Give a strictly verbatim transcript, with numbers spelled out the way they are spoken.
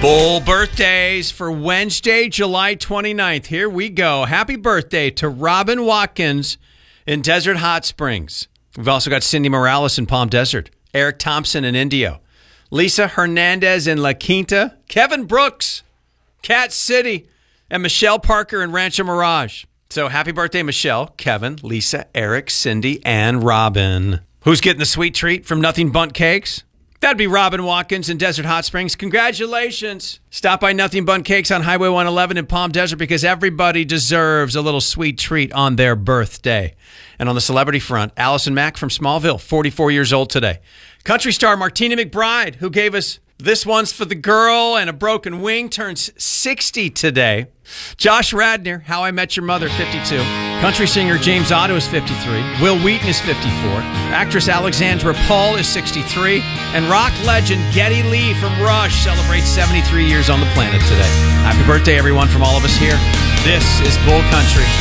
Bull birthdays for Wednesday, July twenty-ninth. Here we go. Happy birthday to Robin Watkins in Desert Hot Springs. We've also got Cindy Morales in Palm Desert, Eric Thompson in Indio, Lisa Hernandez in La Quinta, Kevin Brooks, Cat City, and Michelle Parker in Rancho Mirage. So happy birthday, Michelle, Kevin, Lisa, Eric, Cindy, and Robin. Who's getting the sweet treat from Nothing Bundt Cakes? That'd be Robin Watkins in Desert Hot Springs. Congratulations. Stop by Nothing Bundt Cakes on Highway one eleven in Palm Desert because everybody deserves a little sweet treat on their birthday. And on the celebrity front, Allison Mack from Smallville, forty-four years old today. Country star Martina McBride, who gave us This One's for the Girl and a Broken Wing, turns sixty today. Josh Radnor, How I Met Your Mother, fifty-two. Country singer James Otto is fifty-three. Will Wheaton is fifty-four. Actress Alexandra Paul is sixty-three. And rock legend Geddy Lee from Rush celebrates seventy-three years on the planet today. Happy birthday, everyone, from all of us here. This is Bull Country.